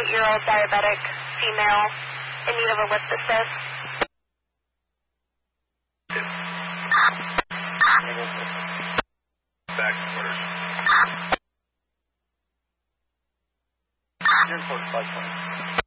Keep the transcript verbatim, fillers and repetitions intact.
eight-year-old diabetic female in need of a lift assist. Back first. ten forty-five.